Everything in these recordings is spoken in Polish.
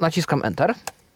naciskam Enter.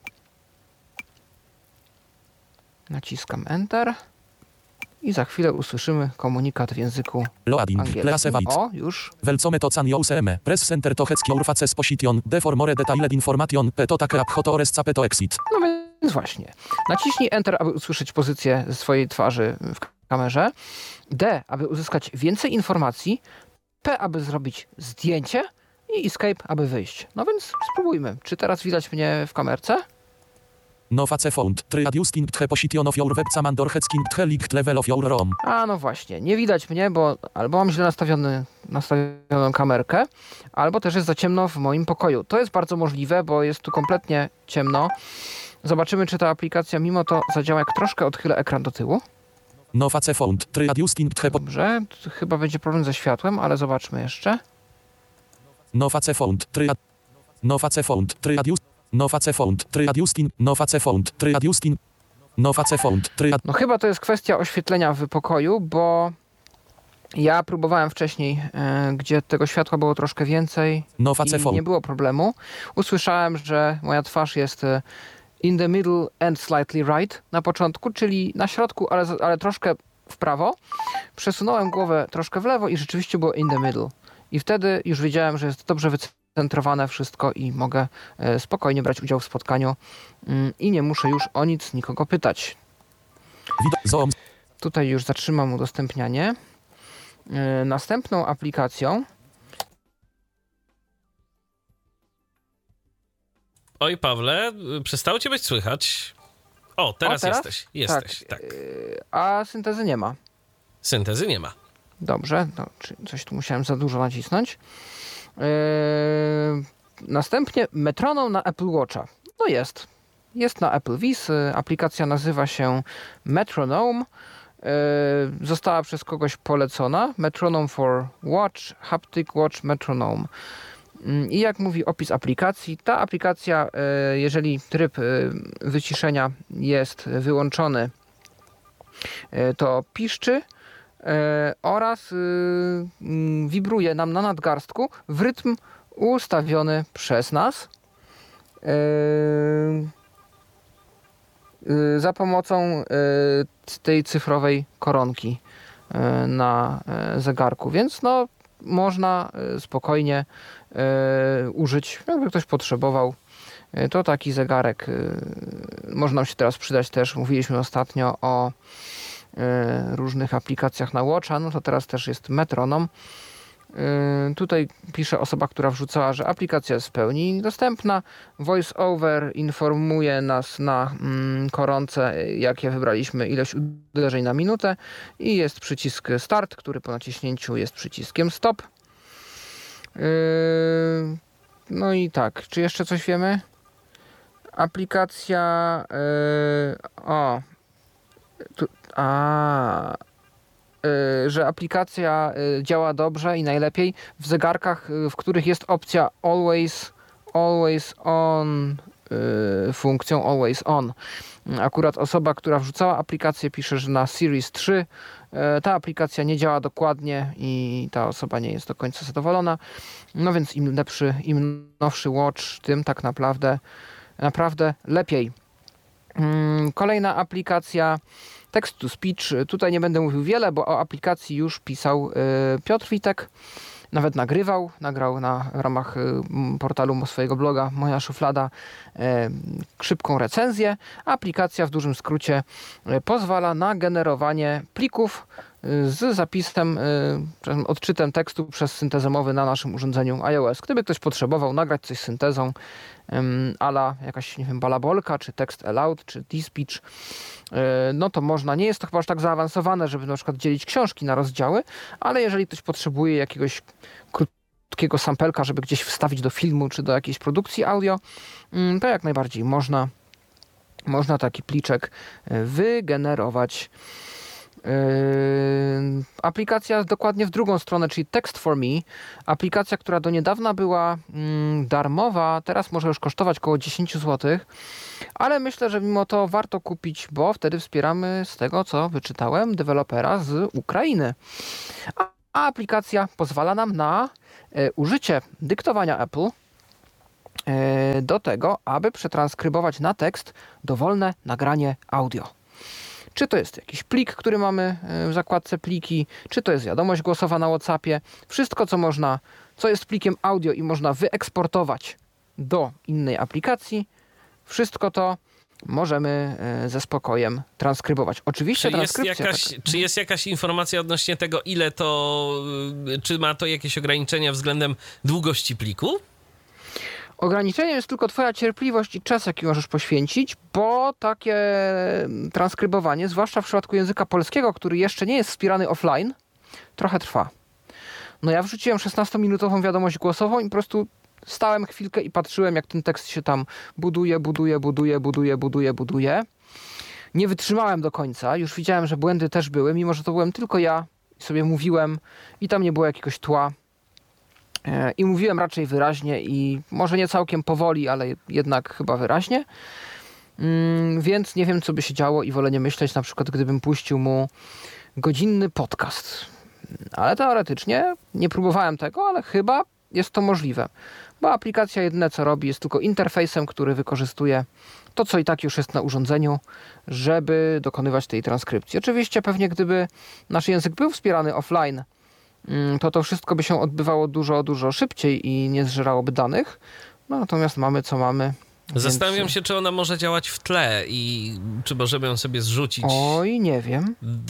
Naciskam Enter. I za chwilę usłyszymy komunikat w języku angielskim. O, już. Welcome to can useme. Press center to hecki urfaces position. De for more detailed information. Peto take up hot ores capeto exit. No więc właśnie. Naciśnij Enter, aby usłyszeć pozycję swojej twarzy w kamerze. D, aby uzyskać więcej informacji. P, aby zrobić zdjęcie. I Escape, aby wyjść. No więc spróbujmy. Czy teraz widać mnie w kamerce? No face found. Triadjusting the position of your webcam and orhecking the linked level of your ROM. A no właśnie, nie widać mnie, bo albo mam źle nastawioną kamerkę, albo też jest za ciemno w moim pokoju. To jest bardzo możliwe, bo jest tu kompletnie ciemno. Zobaczymy, czy ta aplikacja mimo to zadziała, jak troszkę odchylę ekran do tyłu. No face found. Triadjusting the Dobrze, chyba będzie problem ze światłem, ale zobaczmy jeszcze. No face found. No face found. No face found. Triadjusting. No face found. Triadjusting. No face found. No chyba to jest kwestia oświetlenia w pokoju, bo ja próbowałem wcześniej, gdzie tego światła było troszkę więcej i nie było problemu. Usłyszałem, że moja twarz jest in the middle and slightly right na początku, czyli na środku, ale troszkę w prawo. Przesunąłem głowę troszkę w lewo i rzeczywiście było in the middle. I wtedy już wiedziałem, że jest dobrze wycentrowane wszystko i mogę spokojnie brać udział w spotkaniu i nie muszę już o nic nikogo pytać. Tutaj już zatrzymam udostępnianie. Następną aplikacją. Oj, Pawle, przestało cię być słychać. O, teraz jesteś. Jesteś, tak. A syntezy nie ma. Syntezy nie ma. Dobrze, no, coś tu musiałem za dużo nacisnąć. Następnie metronom na Apple Watcha. No jest. Jest na Apple Vis. Aplikacja nazywa się Metronome. Została przez kogoś polecona. Metronome for Watch, Haptic Watch Metronome. I jak mówi opis aplikacji, ta aplikacja, jeżeli tryb wyciszenia jest wyłączony, to piszczy oraz wibruje nam na nadgarstku w rytm ustawiony przez nas za pomocą tej cyfrowej koronki na zegarku, więc no można spokojnie użyć, jakby ktoś potrzebował. To taki zegarek może nam się teraz przydać też. Mówiliśmy ostatnio o różnych aplikacjach na Watcha, no to teraz też jest metronom. Tutaj pisze osoba, która wrzucała, że aplikacja jest w pełni dostępna. VoiceOver informuje nas na koronce, jakie wybraliśmy ilość uderzeń na minutę i jest przycisk Start, który po naciśnięciu jest przyciskiem Stop. No i tak, czy jeszcze coś wiemy? Aplikacja że aplikacja działa dobrze i najlepiej w zegarkach, w których jest opcja Always On, funkcją Always On. Akurat osoba, która wrzucała aplikację, pisze, że na Series 3 ta aplikacja nie działa dokładnie i ta osoba nie jest do końca zadowolona. No więc im lepszy, im nowszy watch, tym tak naprawdę lepiej. Kolejna aplikacja Text to Speech. Tutaj nie będę mówił wiele, bo o aplikacji już pisał Piotr Witek. Nawet nagrał w ramach portalu swojego bloga Moja Szuflada szybką recenzję. Aplikacja w dużym skrócie pozwala na generowanie plików z zapisem, odczytem tekstu przez syntezę mowy na naszym urządzeniu iOS. Gdyby ktoś potrzebował nagrać coś z syntezą a la jakaś, nie wiem, balabolka, czy tekst aloud, czy D-speech, no to można. Nie jest to chyba aż tak zaawansowane, żeby na przykład dzielić książki na rozdziały, ale jeżeli ktoś potrzebuje jakiegoś krótkiego sampelka, żeby gdzieś wstawić do filmu, czy do jakiejś produkcji audio, to jak najbardziej można taki pliczek wygenerować. Aplikacja dokładnie w drugą stronę, czyli Text for Me. Aplikacja, która do niedawna była darmowa, teraz może już kosztować około 10 zł, ale myślę, że mimo to warto kupić, bo wtedy wspieramy, z tego co wyczytałem, dewelopera z Ukrainy. A aplikacja pozwala nam na użycie dyktowania Apple do tego, aby przetranskrybować na tekst dowolne nagranie audio. Czy to jest jakiś plik, który mamy w zakładce pliki, czy to jest wiadomość głosowa na WhatsAppie. Wszystko, co jest plikiem audio i można wyeksportować do innej aplikacji, wszystko to możemy ze spokojem transkrybować. Oczywiście Czy jest jakaś informacja odnośnie tego, ile to, czy ma to jakieś ograniczenia względem długości pliku? Ograniczeniem jest tylko twoja cierpliwość i czas, jaki możesz poświęcić, bo takie transkrybowanie, zwłaszcza w przypadku języka polskiego, który jeszcze nie jest wspierany offline, trochę trwa. No ja wrzuciłem 16-minutową wiadomość głosową i po prostu stałem chwilkę i patrzyłem, jak ten tekst się tam buduje. Nie wytrzymałem do końca, już widziałem, że błędy też były, mimo że to byłem tylko ja i sobie mówiłem i tam nie było jakiegoś tła. I mówiłem raczej wyraźnie i może nie całkiem powoli, ale jednak chyba wyraźnie. Więc nie wiem, co by się działo i wolę nie myśleć, na przykład gdybym puścił mu godzinny podcast. Ale teoretycznie nie próbowałem tego, ale chyba jest to możliwe. Bo aplikacja jedyne co robi jest tylko interfejsem, który wykorzystuje to, co i tak już jest na urządzeniu, żeby dokonywać tej transkrypcji. Oczywiście pewnie gdyby nasz język był wspierany offline, to wszystko by się odbywało dużo szybciej i nie zżerałoby danych. No, natomiast mamy co mamy. Zastanawiam się, czy ona może działać w tle i czy możemy ją sobie zrzucić. Oj, nie wiem.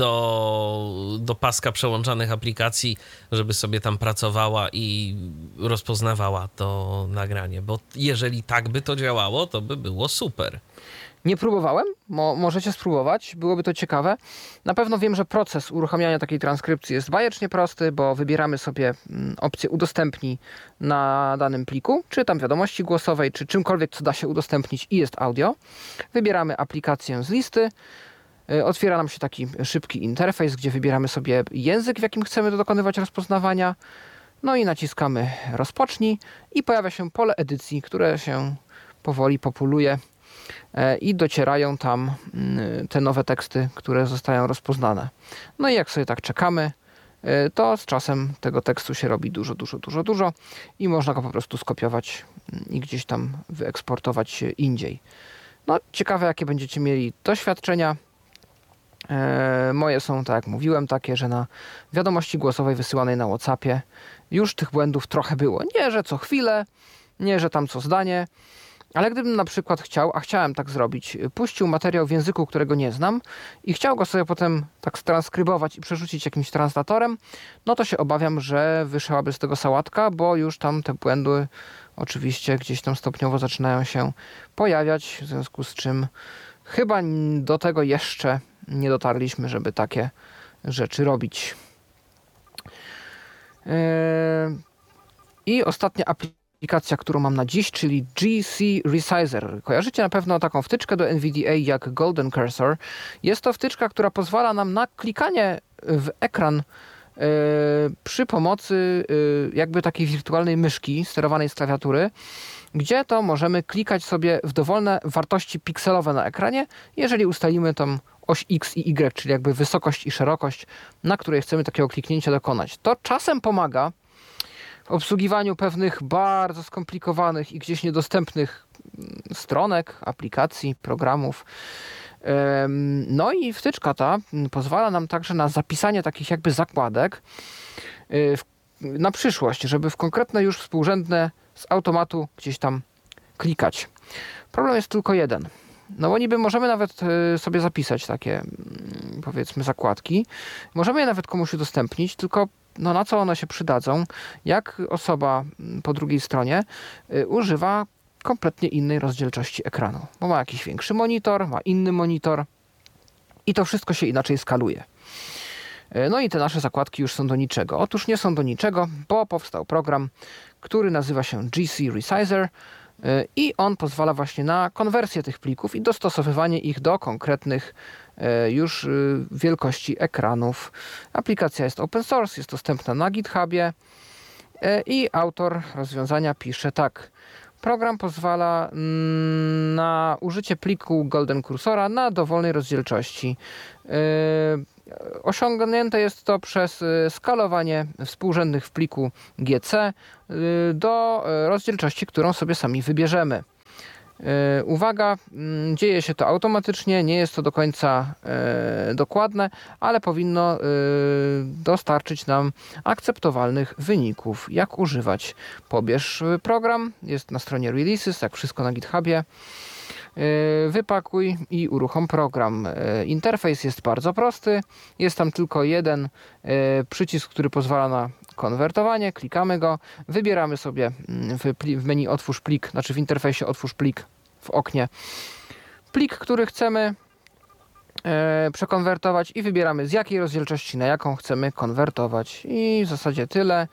Do paska przełączanych aplikacji, żeby sobie tam pracowała i rozpoznawała to nagranie. Bo jeżeli tak by to działało, to by było super. Nie próbowałem, możecie spróbować, byłoby to ciekawe. Na pewno wiem, że proces uruchamiania takiej transkrypcji jest bajecznie prosty, bo wybieramy sobie opcję udostępnij na danym pliku, czy tam wiadomości głosowej, czy czymkolwiek, co da się udostępnić i jest audio. Wybieramy aplikację z listy, otwiera nam się taki szybki interfejs, gdzie wybieramy sobie język, w jakim chcemy dokonywać rozpoznawania, no i naciskamy rozpocznij i pojawia się pole edycji, które się powoli populuje i docierają tam te nowe teksty, które zostają rozpoznane. No i jak sobie tak czekamy, to z czasem tego tekstu się robi dużo i można go po prostu skopiować i gdzieś tam wyeksportować indziej. No ciekawe, jakie będziecie mieli doświadczenia. Moje są, tak jak mówiłem, takie, że na wiadomości głosowej wysyłanej na WhatsAppie już tych błędów trochę było. Nie, że co chwilę, nie, że tam co zdanie, ale gdybym na przykład chciałem tak zrobić, puścił materiał w języku, którego nie znam i chciał go sobie potem tak transkrybować i przerzucić jakimś translatorem, no to się obawiam, że wyszłaby z tego sałatka, bo już tam te błędy oczywiście gdzieś tam stopniowo zaczynają się pojawiać, w związku z czym chyba do tego jeszcze nie dotarliśmy, żeby takie rzeczy robić. I ostatnia aplikacja, którą mam na dziś, czyli GC Resizer. Kojarzycie na pewno taką wtyczkę do NVDA jak Golden Cursor. Jest to wtyczka, która pozwala nam na klikanie w ekran przy pomocy jakby takiej wirtualnej myszki sterowanej z klawiatury, gdzie to możemy klikać sobie w dowolne wartości pikselowe na ekranie, jeżeli ustalimy tam oś X i Y, czyli jakby wysokość i szerokość, na której chcemy takiego kliknięcia dokonać. To czasem pomaga w obsługiwaniu pewnych bardzo skomplikowanych i gdzieś niedostępnych stronek, aplikacji, programów. No i wtyczka ta pozwala nam także na zapisanie takich jakby zakładek na przyszłość, żeby w konkretne już współrzędne z automatu gdzieś tam klikać. Problem jest tylko jeden. No bo niby możemy nawet sobie zapisać takie, powiedzmy, zakładki. Możemy je nawet komuś udostępnić, tylko no na co one się przydadzą, jak osoba po drugiej stronie używa kompletnie innej rozdzielczości ekranu. Bo ma jakiś większy monitor, ma inny monitor i to wszystko się inaczej skaluje. No i te nasze zakładki już są do niczego. Otóż nie są do niczego, bo powstał program, który nazywa się GC Resizer i on pozwala właśnie na konwersję tych plików i dostosowywanie ich do konkretnych już wielkości ekranów. Aplikacja jest open source, jest dostępna na GitHubie i autor rozwiązania pisze tak. Program pozwala na użycie pliku Golden Cursora na dowolnej rozdzielczości. Osiągnięte jest to przez skalowanie współrzędnych w pliku GC do rozdzielczości, którą sobie sami wybierzemy. Uwaga, dzieje się to automatycznie, nie jest to do końca dokładne, ale powinno dostarczyć nam akceptowalnych wyników. Jak używać? Pobierz program, jest na stronie Releases, jak wszystko na GitHubie. Wypakuj i uruchom program. Interfejs jest bardzo prosty, jest tam tylko jeden przycisk, który pozwala na konwertowanie, klikamy go, wybieramy sobie w menu otwórz plik, znaczy w interfejsie otwórz plik w oknie plik, który chcemy przekonwertować i wybieramy z jakiej rozdzielczości na jaką chcemy konwertować i w zasadzie tyle.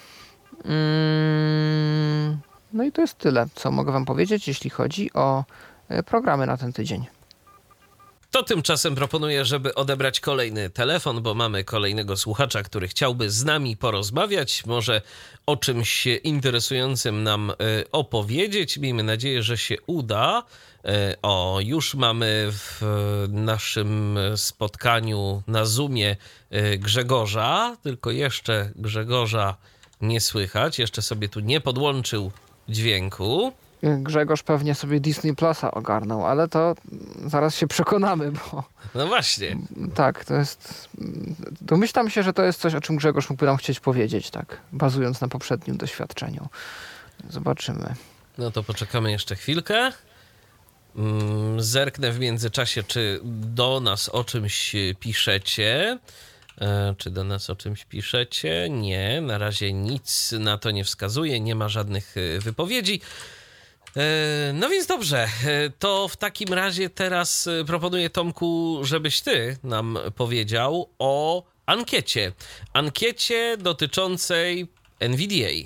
No i to jest tyle, co mogę Wam powiedzieć, jeśli chodzi o programy na ten tydzień. To tymczasem proponuję, żeby odebrać kolejny telefon, bo mamy kolejnego słuchacza, który chciałby z nami porozmawiać, może o czymś interesującym nam opowiedzieć. Miejmy nadzieję, że się uda. Już mamy w naszym spotkaniu na Zoomie Grzegorza, tylko jeszcze Grzegorza nie słychać, jeszcze sobie tu nie podłączył dźwięku. Grzegorz pewnie sobie Disney Plusa ogarnął, ale to zaraz się przekonamy, bo... No właśnie. Tak, to jest... Domyślam się, że to jest coś, o czym Grzegorz mógłby nam chcieć powiedzieć, tak, bazując na poprzednim doświadczeniu. Zobaczymy. No to poczekamy jeszcze chwilkę. Zerknę w międzyczasie, czy do nas o czymś piszecie. Czy do nas o czymś piszecie? Nie, na razie nic na to nie wskazuje, nie ma żadnych wypowiedzi. No więc dobrze, to w takim razie teraz proponuję, Tomku, żebyś ty nam powiedział o ankiecie. Ankiecie dotyczącej NVDA.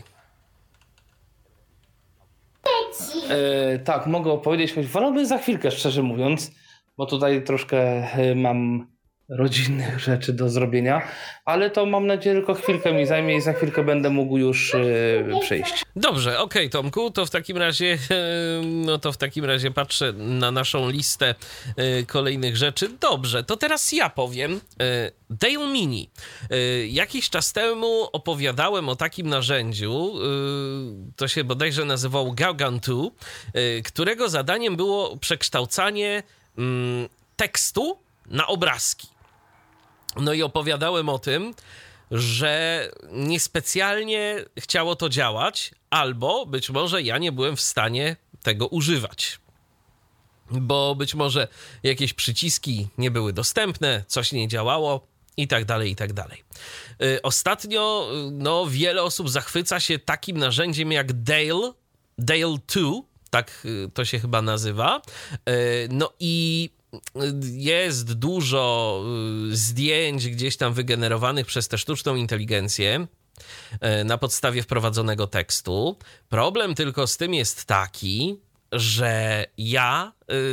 Tak, mogę opowiedzieć, choć wolałbym za chwilkę, szczerze mówiąc, bo tutaj troszkę mam rodzinnych rzeczy do zrobienia, ale to mam nadzieję tylko chwilkę mi zajmie i za chwilkę będę mógł już przyjść. Dobrze, okej, Tomku, to w takim razie patrzę na naszą listę kolejnych rzeczy. Dobrze, to teraz ja powiem. Dale Mini. Jakiś czas temu opowiadałem o takim narzędziu, to się bodajże nazywał Gargantua, którego zadaniem było przekształcanie tekstu na obrazki. No i opowiadałem o tym, że niespecjalnie chciało to działać, albo być może ja nie byłem w stanie tego używać. Bo być może jakieś przyciski nie były dostępne, coś nie działało i tak dalej, i tak dalej. Ostatnio wiele osób zachwyca się takim narzędziem jak Dale 2, tak to się chyba nazywa. No i jest dużo zdjęć gdzieś tam wygenerowanych przez tę sztuczną inteligencję na podstawie wprowadzonego tekstu. Problem tylko z tym jest taki, że ja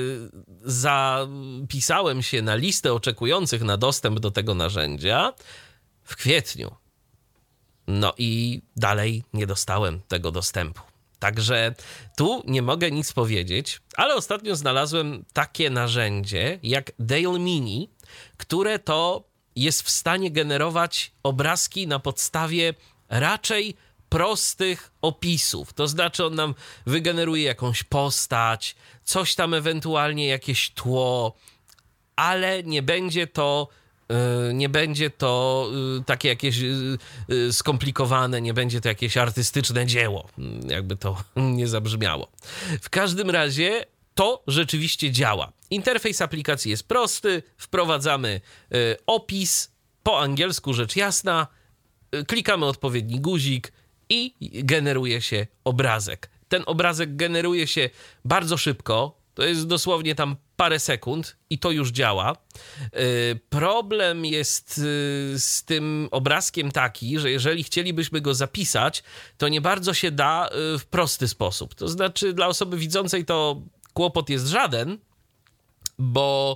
zapisałem się na listę oczekujących na dostęp do tego narzędzia w kwietniu. No i dalej nie dostałem tego dostępu. Także tu nie mogę nic powiedzieć, ale ostatnio znalazłem takie narzędzie jak Dale Mini, które to jest w stanie generować obrazki na podstawie raczej prostych opisów. To znaczy on nam wygeneruje jakąś postać, coś tam ewentualnie jakieś tło, ale nie będzie to takie jakieś skomplikowane, nie będzie to jakieś artystyczne dzieło, jakby to nie zabrzmiało. W każdym razie to rzeczywiście działa. Interfejs aplikacji jest prosty, wprowadzamy opis, po angielsku rzecz jasna, klikamy odpowiedni guzik i generuje się obrazek. Ten obrazek generuje się bardzo szybko, to jest dosłownie tam parę sekund i to już działa. Problem jest z tym obrazkiem taki, że jeżeli chcielibyśmy go zapisać, to nie bardzo się da w prosty sposób. To znaczy dla osoby widzącej to kłopot jest żaden, bo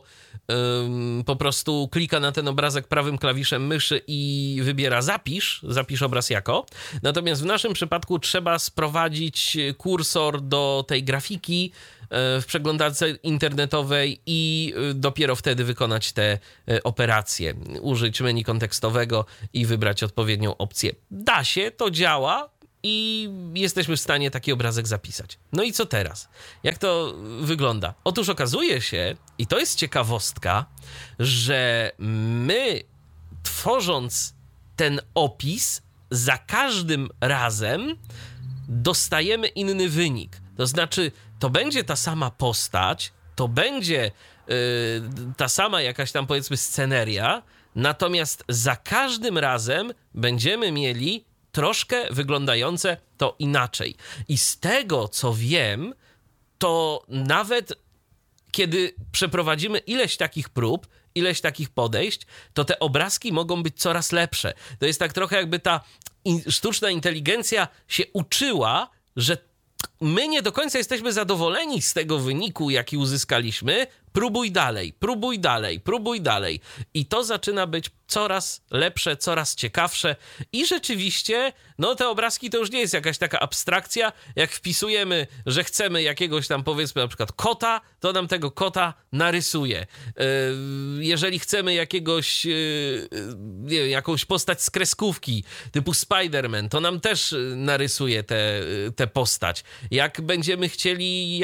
po prostu klika na ten obrazek prawym klawiszem myszy i wybiera zapisz obraz jako. Natomiast w naszym przypadku trzeba sprowadzić kursor do tej grafiki w przeglądarce internetowej i dopiero wtedy wykonać te operacje. Użyć menu kontekstowego i wybrać odpowiednią opcję. Da się, to działa i jesteśmy w stanie taki obrazek zapisać. No i co teraz? Jak to wygląda? Otóż okazuje się, i to jest ciekawostka, że my, tworząc ten opis, za każdym razem dostajemy inny wynik. To znaczy, to będzie ta sama postać, to będzie ta sama jakaś tam, powiedzmy, sceneria, natomiast za każdym razem będziemy mieli troszkę wyglądające to inaczej. I z tego, co wiem, to nawet kiedy przeprowadzimy ileś takich prób, ileś takich podejść, to te obrazki mogą być coraz lepsze. To jest tak trochę jakby ta sztuczna inteligencja się uczyła, że my nie do końca jesteśmy zadowoleni z tego wyniku, jaki uzyskaliśmy. Próbuj dalej, próbuj dalej, próbuj dalej. I to zaczyna być coraz lepsze, coraz ciekawsze. I rzeczywiście, no te obrazki to już nie jest jakaś taka abstrakcja. Jak wpisujemy, że chcemy jakiegoś tam, powiedzmy, na przykład kota, to nam tego kota narysuje. Jeżeli chcemy jakiegoś, nie wiem, jakąś postać z kreskówki typu Spider-Man, to nam też narysuje tę postać. Jak będziemy chcieli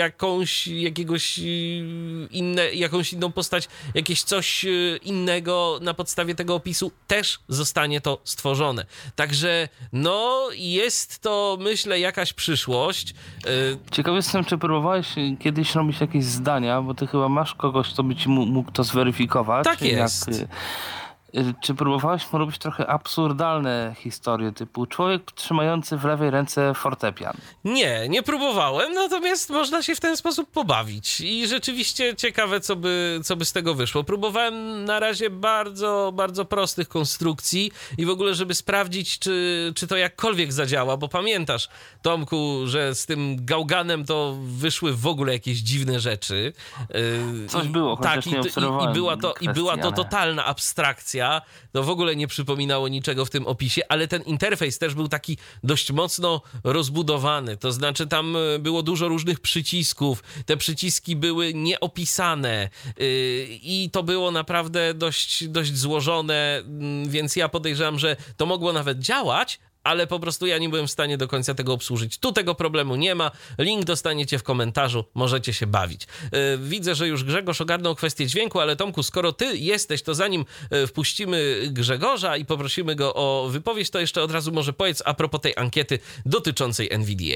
jakąś inną postać, jakieś coś innego na podstawie tego opisu, też zostanie to stworzone. Także no jest to, myślę, jakaś przyszłość. Ciekawy jestem, czy próbowałeś kiedyś robić jakieś zdania, bo ty chyba masz kogoś, kto by ci mógł to zweryfikować. Tak jest. Czy próbowałeś robić trochę absurdalne historie, typu człowiek trzymający w lewej ręce fortepian? Nie próbowałem, natomiast można się w ten sposób pobawić i rzeczywiście ciekawe, co by z tego wyszło. Próbowałem na razie bardzo, bardzo prostych konstrukcji i w ogóle, żeby sprawdzić, czy to jakkolwiek zadziała, bo pamiętasz, Tomku, że z tym gałganem to wyszły w ogóle jakieś dziwne rzeczy. Coś było, chociaż nie obserwowałem. I była to totalna abstrakcja. To w ogóle nie przypominało niczego w tym opisie, ale ten interfejs też był taki dość mocno rozbudowany. To znaczy tam było dużo różnych przycisków. Te przyciski były nieopisane i to było naprawdę dość złożone, więc ja podejrzewam, że to mogło nawet działać, ale po prostu ja nie byłem w stanie do końca tego obsłużyć. Tu tego problemu nie ma. Link dostaniecie w komentarzu. Możecie się bawić. Widzę, że już Grzegorz ogarnął kwestię dźwięku, ale Tomku, skoro ty jesteś, to zanim wpuścimy Grzegorza i poprosimy go o wypowiedź, to jeszcze od razu może powiedz a propos tej ankiety dotyczącej NVDA.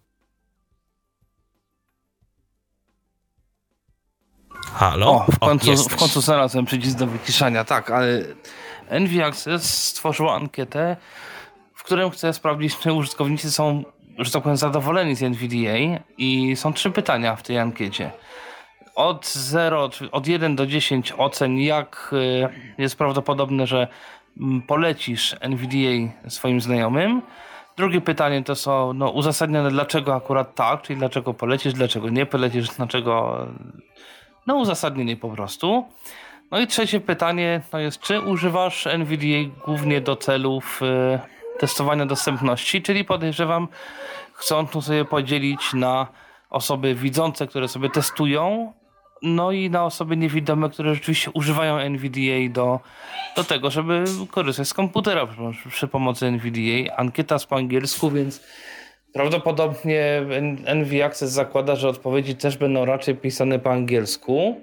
Halo? W końcu znalazłem przycisk do wyciszania. Tak, ale NV Access stworzyło ankietę, w którym chcę sprawdzić, czy użytkownicy są, że tak powiem, zadowoleni z NVDA i są 3 pytania w tej ankiecie. Od 1 do 10 ocen, jak jest prawdopodobne, że polecisz NVDA swoim znajomym. Drugie pytanie to są uzasadnione, dlaczego akurat tak, czyli dlaczego polecisz, dlaczego nie polecisz, dlaczego uzasadnienie po prostu. No i trzecie pytanie to jest, czy używasz NVDA głównie do celów testowania dostępności, czyli podejrzewam, chcą tu sobie podzielić na osoby widzące, które sobie testują, no i na osoby niewidome, które rzeczywiście używają NVDA do tego, żeby korzystać z komputera przy pomocy NVDA. Ankieta jest po angielsku, więc prawdopodobnie NV Access zakłada, że odpowiedzi też będą raczej pisane po angielsku.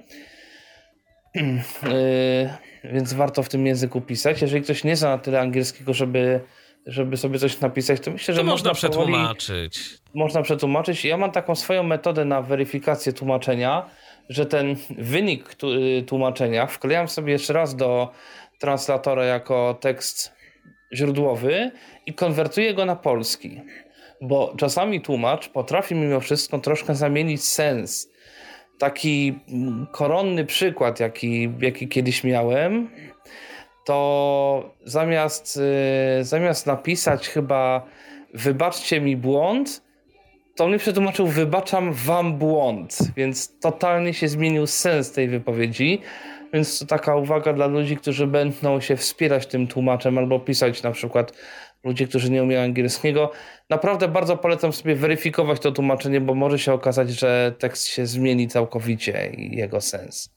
Więc warto w tym języku pisać. Jeżeli ktoś nie zna na tyle angielskiego, żeby sobie coś napisać, to myślę, że można przetłumaczyć. Można przetłumaczyć. Ja mam taką swoją metodę na weryfikację tłumaczenia, że ten wynik tłumaczenia wklejam sobie jeszcze raz do translatora jako tekst źródłowy i konwertuję go na polski. Bo czasami tłumacz potrafi mimo wszystko troszkę zamienić sens. Taki koronny przykład, jaki kiedyś miałem, to zamiast napisać chyba wybaczcie mi błąd, to on mi przetłumaczył wybaczam wam błąd, więc totalnie się zmienił sens tej wypowiedzi. Więc to taka uwaga dla ludzi, którzy będą się wspierać tym tłumaczem albo pisać na przykład ludzie, którzy nie umieją angielskiego. Naprawdę bardzo polecam sobie weryfikować to tłumaczenie, bo może się okazać, że tekst się zmieni całkowicie i jego sens.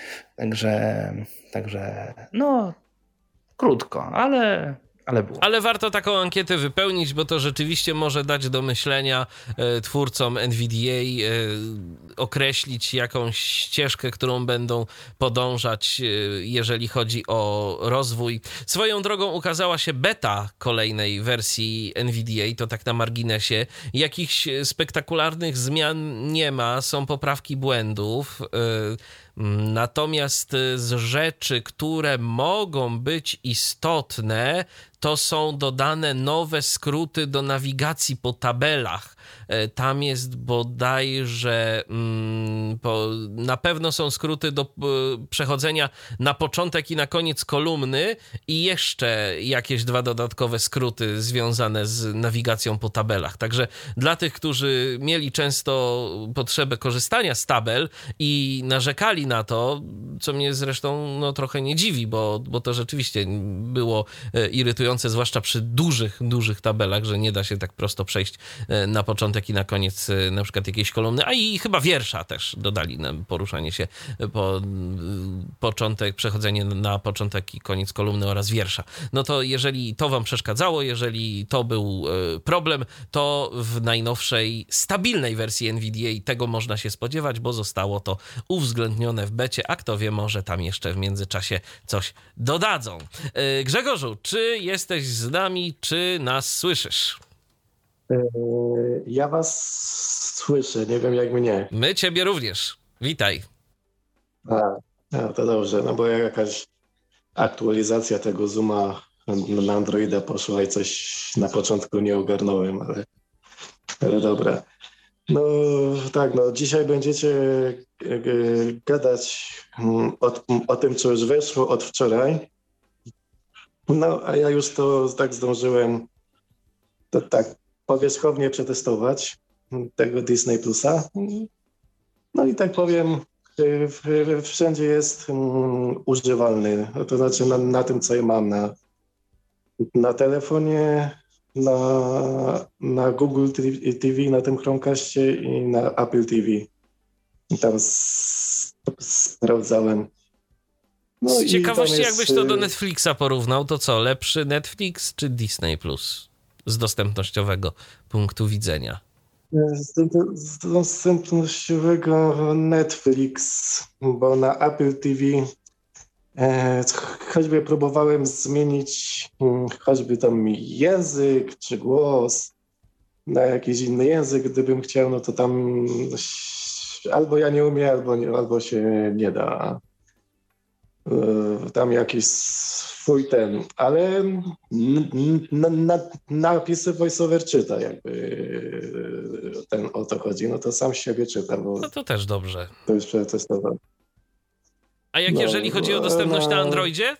Także no krótko, ale było. Ale warto taką ankietę wypełnić, bo to rzeczywiście może dać do myślenia twórcom NVDA, określić jakąś ścieżkę, którą będą podążać, jeżeli chodzi o rozwój. Swoją drogą ukazała się beta kolejnej wersji NVDA, to tak na marginesie. Jakichś spektakularnych zmian nie ma, są poprawki błędów. Natomiast z rzeczy, które mogą być istotne, to są dodane nowe skróty do nawigacji po tabelach. Tam jest bodajże na pewno są skróty do przechodzenia na początek i na koniec kolumny i jeszcze jakieś 2 dodatkowe skróty związane z nawigacją po tabelach. Także dla tych, którzy mieli często potrzebę korzystania z tabel i narzekali na to, co mnie zresztą trochę nie dziwi, bo to rzeczywiście było irytujące, zwłaszcza przy dużych tabelach, że nie da się tak prosto przejść na początek i na koniec na przykład jakiejś kolumny, a i chyba wiersza też dodali na poruszanie się po początek, przechodzenie na początek i koniec kolumny oraz wiersza. No to jeżeli to wam przeszkadzało, jeżeli to był problem, to w najnowszej, stabilnej wersji NVDA tego można się spodziewać, bo zostało to uwzględnione w becie, a kto wie, może tam jeszcze w międzyczasie coś dodadzą. Grzegorzu, czy jesteś z nami, czy nas słyszysz? Ja was słyszę, nie wiem jak mnie. My ciebie również. Witaj. To dobrze, no bo jakaś aktualizacja tego Zooma na Androida poszła i coś na początku nie ogarnąłem, ale dobra. No tak, dzisiaj będziecie gadać o tym, co już weszło od wczoraj. No, a ja już to tak zdążyłem powierzchownie przetestować tego Disney Plusa. No i tak powiem, wszędzie jest używalny. To znaczy na tym, co ja mam na telefonie, na Google TV, na tym Chromecastie i na Apple TV. I tam sprawdzałem. No z i ciekawości, jest, jakbyś to do Netflixa porównał, to co, lepszy Netflix czy Disney Plus z dostępnościowego punktu widzenia? Z dostępnościowego Netflix, bo na Apple TV choćby próbowałem zmienić choćby tam język czy głos na jakiś inny język, gdybym chciał, no to tam albo ja nie umiem, albo się nie da. Tam jakiś swój ale napisy voiceover czyta, jakby o to chodzi, no to sam siebie czyta, bo No to też dobrze. to już przetestowałem. A jeżeli chodzi o dostępność na Androidzie?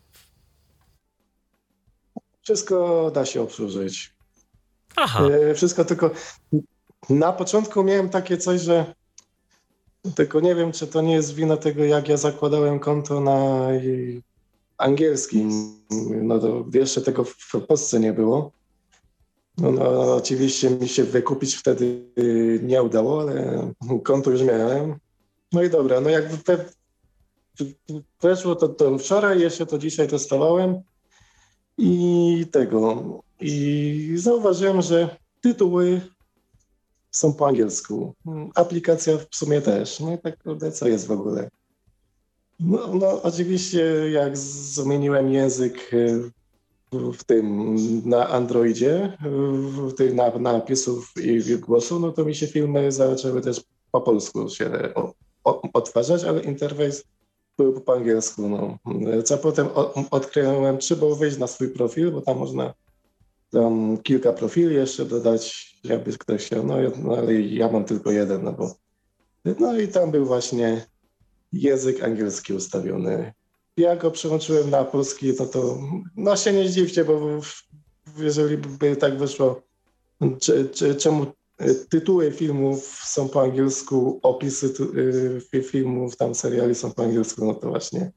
Wszystko da się obsłużyć. Aha. Wszystko, tylko na początku miałem takie coś, że tylko nie wiem, czy to nie jest wina tego, jak ja zakładałem konto na angielskim. No to jeszcze tego w Polsce nie było. No oczywiście mi się wykupić wtedy nie udało, ale konto już miałem. No i dobra, no jak weszło to wczoraj, jeszcze to dzisiaj testowałem i zauważyłem, że tytuły są po angielsku. Aplikacja w sumie też. No i tak, co jest w ogóle? No oczywiście jak zmieniłem język w tym na Androidzie, na napisów i głosu, no to mi się filmy zaczęły też po polsku się odtwarzać, ale interfejs był po angielsku. No. Co potem odkryłem, trzeba wejść na swój profil, bo tam można kilka profili jeszcze dodać, jakby ktoś chciał, no ale ja mam tylko jeden, no i tam był właśnie język angielski ustawiony. Ja go przełączyłem na polski, no to się nie zdziwcie, bo jeżeli by tak wyszło, czemu tytuły filmów są po angielsku, opisy filmów, tam seriali są po angielsku, no to właśnie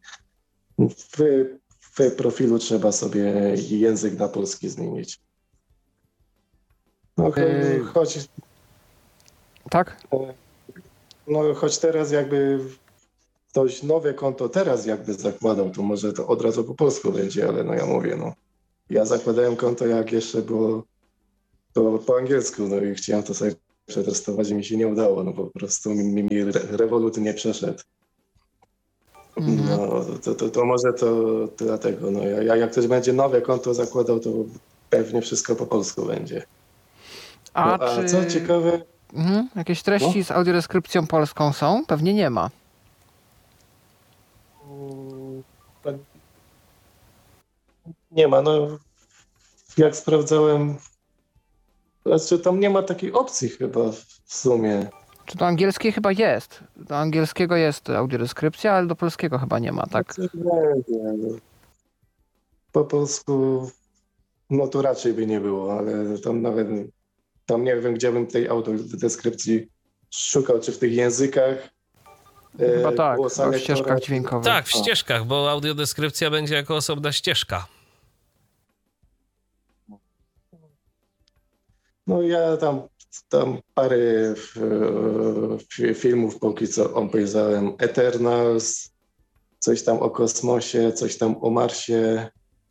w profilu trzeba sobie język na polski zmienić. No, choć, Tak? choć teraz jakby ktoś nowe konto teraz jakby zakładał, to może to od razu po polsku będzie, ale no ja mówię, no. Ja zakładałem konto, jak jeszcze było to po angielsku, no i chciałem to sobie przetestować i mi się nie udało, no po prostu mi Revolut nie przeszedł. No, to może to dlatego, no jak ktoś będzie nowe konto zakładał, to pewnie wszystko po polsku będzie. A No, czy co ciekawe... jakieś treści z audiodeskrypcją polską są? Pewnie nie ma. Nie ma, no jak sprawdzałem, znaczy tam nie ma takiej opcji chyba w sumie. Czy do angielskiej chyba jest? Do angielskiego jest audiodeskrypcja, ale do polskiego chyba nie ma, tak? Po polsku, no to raczej by nie było, ale tam nawet, tam nie wiem, gdzie bym tej audiodeskrypcji szukał, czy w tych językach. Chyba tak, głosa chyba w lektora, ścieżkach dźwiękowych. Tak, w ścieżkach, bo audiodeskrypcja będzie jako osobna ścieżka. No ja tam parę filmów póki co obejrzałem. Eternals, coś tam o kosmosie, coś tam o Marsie.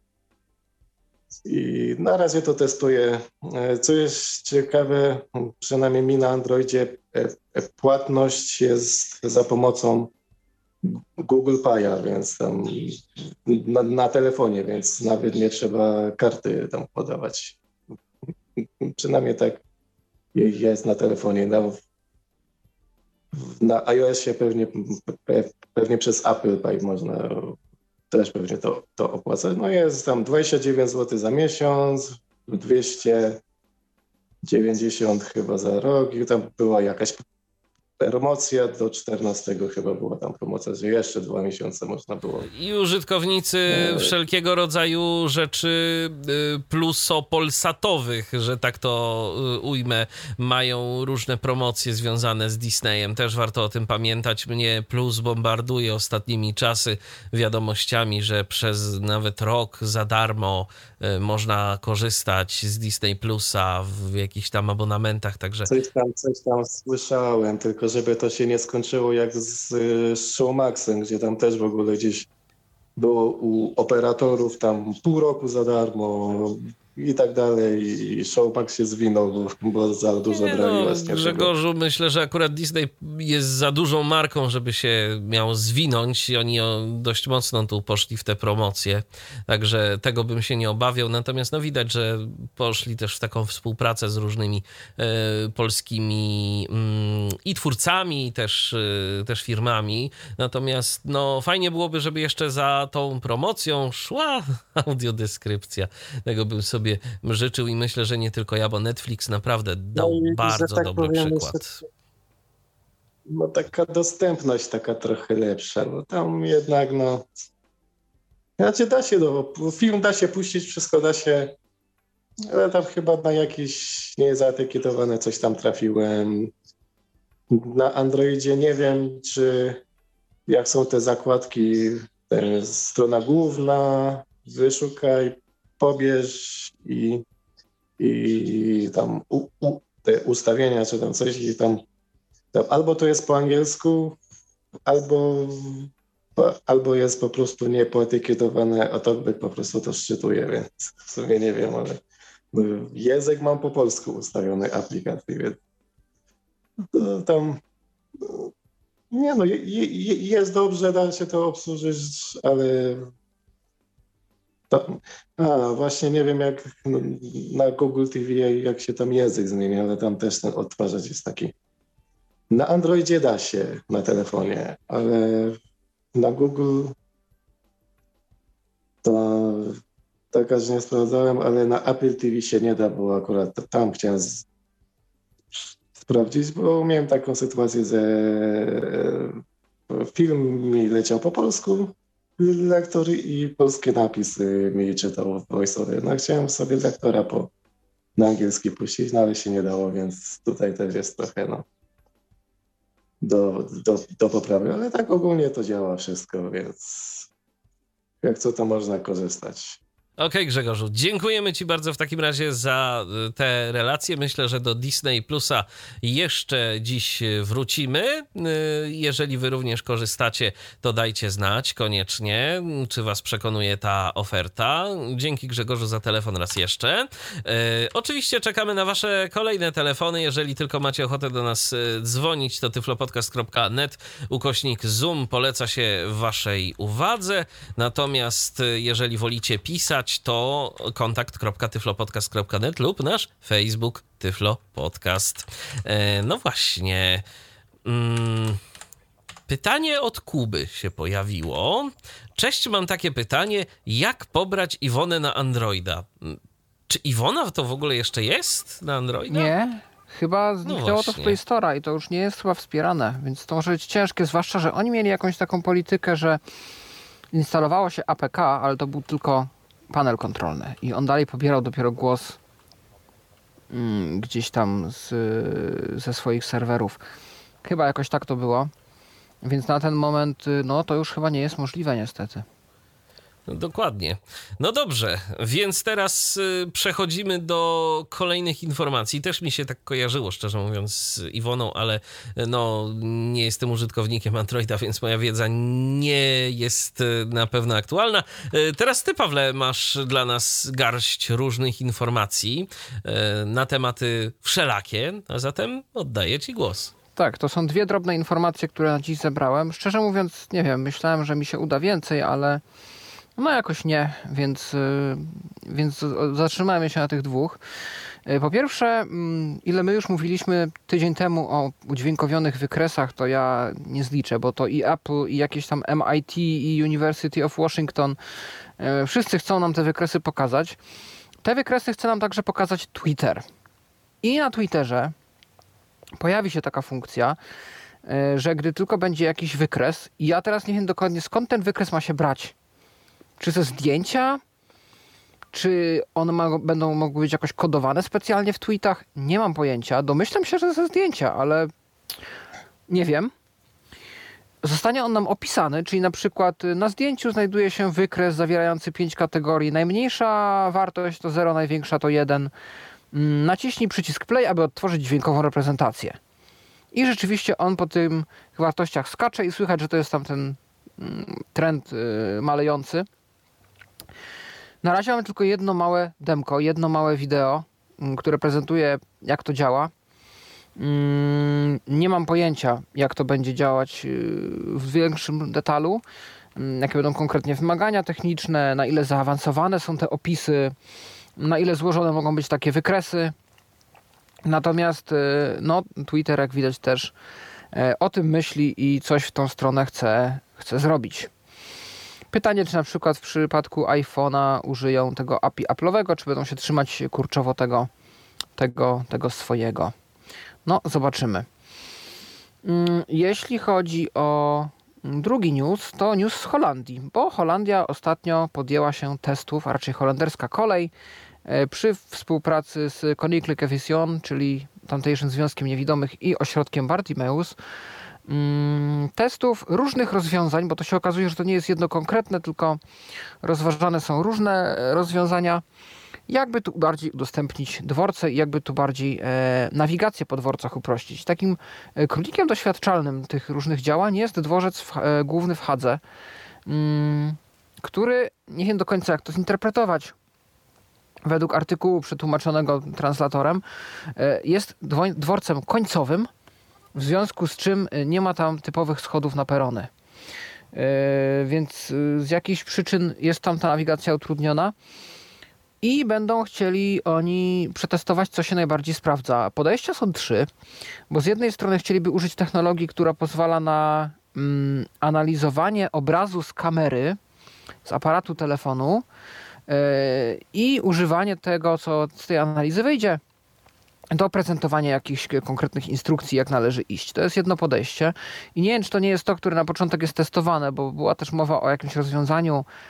I na razie to testuję. Co jest ciekawe, przynajmniej mi na Androidzie płatność jest za pomocą Google Pay'a, więc tam na telefonie, więc nawet nie trzeba karty tam podawać. Przynajmniej tak jest na telefonie. Na iOSie pewnie przez Apple Pay można też pewnie to opłacać. No jest tam 29 zł za miesiąc, 290 chyba za rok i tam była jakaś promocja do 14 chyba była tam promocja, że jeszcze 2 miesiące można było. I użytkownicy wszelkiego rodzaju rzeczy plusopolsatowych, że tak to ujmę, mają różne promocje związane z Disneyem. Też warto o tym pamiętać. Mnie Plus bombarduje ostatnimi czasy wiadomościami, że przez nawet rok za darmo można korzystać z Disney Plusa w jakichś tam abonamentach, także... Coś tam słyszałem, tylko żeby to się nie skończyło jak z Showmaxem, gdzie tam też w ogóle gdzieś było u operatorów tam pół roku za darmo i tak dalej i Showmax się zwinął, bo za dużo brali właśnie. Grzegorzu, myślę, że akurat Disney jest za dużą marką, żeby się miał zwinąć i oni dość mocno tu poszli w te promocje, także tego bym się nie obawiał, natomiast no widać, że poszli też w taką współpracę z różnymi polskimi i twórcami, i też firmami, natomiast no fajnie byłoby, żeby jeszcze za tą promocją szła audiodeskrypcja, tego bym sobie życzył i myślę, że nie tylko ja, bo Netflix naprawdę dał bardzo tak dobry powiem, przykład. No taka dostępność taka trochę lepsza, no tam jednak no znaczy film da się puścić, wszystko da się, ale tam chyba na jakieś niezaetykietowane coś tam trafiłem. Na Androidzie nie wiem, czy jak są te zakładki, strona główna, wyszukaj, pobierz i tam te ustawienia, czy tam coś i tam albo to jest po angielsku, albo jest po prostu niepoetykietowane, a to po prostu to szczytuje, więc w sumie nie wiem, ale język mam po polsku ustawiony aplikacji, więc to tam nie no, jest dobrze, da się to obsłużyć, ale właśnie nie wiem jak na Google TV, jak się tam język zmienia, ale tam też ten odtwarzacz jest taki. Na Androidzie da się, na telefonie, ale na Google to tak aż nie sprawdzałem, ale na Apple TV się nie da, bo akurat tam chciałem sprawdzić, bo miałem taką sytuację, że film mi leciał po polsku, lektor i polskie napisy mi czytał w VoiceOver. No chciałem sobie lektora na angielski puścić, no ale się nie dało, więc tutaj też jest trochę do poprawy, ale tak ogólnie to działa wszystko, więc jak co, to można korzystać. Okej, Grzegorzu, dziękujemy Ci bardzo w takim razie za te relacje. Myślę, że do Disney Plusa jeszcze dziś wrócimy. Jeżeli Wy również korzystacie, to dajcie znać koniecznie, czy Was przekonuje ta oferta. Dzięki, Grzegorzu, za telefon raz jeszcze. Oczywiście czekamy na Wasze kolejne telefony. Jeżeli tylko macie ochotę do nas dzwonić, to tyflopodcast.net/Zoom poleca się Waszej uwadze. Natomiast jeżeli wolicie pisać, to kontakt.tyflopodcast.net lub nasz Facebook Tyflo Podcast. No właśnie. Pytanie od Kuby się pojawiło. Cześć, mam takie pytanie. Jak pobrać Iwonę na Androida? Czy Iwona to w ogóle jeszcze jest na Androida? Nie, chyba zniknęło to z Play Store'a i to już nie jest chyba wspierane, więc to może być ciężkie, zwłaszcza, że oni mieli jakąś taką politykę, że instalowało się APK, ale to był tylko panel kontrolny i on dalej pobierał dopiero głos gdzieś tam ze swoich serwerów. Chyba jakoś tak to było, więc na ten moment no to już chyba nie jest możliwe niestety. No, dokładnie. No dobrze, więc teraz przechodzimy do kolejnych informacji. Też mi się tak kojarzyło, szczerze mówiąc, z Iwoną, ale no nie jestem użytkownikiem Androida, więc moja wiedza nie jest na pewno aktualna. Teraz ty, Pawle, masz dla nas garść różnych informacji na tematy wszelakie, a zatem oddaję ci głos. Tak, to są dwie drobne informacje, które na dziś zebrałem. Szczerze mówiąc, nie wiem, myślałem, że mi się uda więcej, ale no jakoś nie, więc zatrzymałem się na tych dwóch. Po pierwsze, ile my już mówiliśmy tydzień temu o udźwiękowionych wykresach, to ja nie zliczę, bo to i Apple, i jakieś tam MIT, i University of Washington, wszyscy chcą nam te wykresy pokazać. Te wykresy chce nam także pokazać Twitter. I na Twitterze pojawi się taka funkcja, że gdy tylko będzie jakiś wykres, i ja teraz nie wiem dokładnie skąd ten wykres ma się brać. Czy ze zdjęcia? Czy one będą mogły być jakoś kodowane specjalnie w tweetach? Nie mam pojęcia. Domyślam się, że ze zdjęcia, ale nie wiem. Zostanie on nam opisany, czyli na przykład na zdjęciu znajduje się wykres zawierający 5 kategorii. Najmniejsza wartość to 0, największa to 1. Naciśnij przycisk play, aby odtworzyć dźwiękową reprezentację. I rzeczywiście on po tych wartościach skacze i słychać, że to jest tam ten trend malejący. Na razie mamy tylko jedno małe demko, jedno małe wideo, które prezentuje, jak to działa. Nie mam pojęcia, jak to będzie działać w większym detalu, jakie będą konkretnie wymagania techniczne, na ile zaawansowane są te opisy, na ile złożone mogą być takie wykresy. Natomiast no, Twitter, jak widać, też o tym myśli i coś w tą stronę chce zrobić. Pytanie, czy na przykład w przypadku iPhone'a użyją tego API Apple'owego, czy będą się trzymać kurczowo tego swojego. No, zobaczymy. Jeśli chodzi o drugi news, to news z Holandii, bo Holandia ostatnio podjęła się testów, a raczej holenderska kolej, przy współpracy z Koninklijke Vision, czyli tamtejszym Związkiem Niewidomych i ośrodkiem Bartimeus, testów różnych rozwiązań, bo to się okazuje, że to nie jest jedno konkretne, tylko rozważane są różne rozwiązania, jakby tu bardziej udostępnić dworce i jakby tu bardziej nawigację po dworcach uprościć. Takim królikiem doświadczalnym tych różnych działań jest dworzec główny w Hadze, który, nie wiem do końca jak to zinterpretować, według artykułu przetłumaczonego translatorem, jest dworcem końcowym, w związku z czym nie ma tam typowych schodów na perony. Więc z jakichś przyczyn jest tam ta nawigacja utrudniona i będą chcieli oni przetestować, co się najbardziej sprawdza. Podejścia są 3, bo z jednej strony chcieliby użyć technologii, która pozwala na analizowanie obrazu z kamery, z aparatu telefonu i używanie tego, co z tej analizy wyjdzie, do prezentowania jakichś konkretnych instrukcji, jak należy iść. To jest jedno podejście. I nie wiem, czy to nie jest to, które na początek jest testowane, bo była też mowa o jakimś rozwiązaniu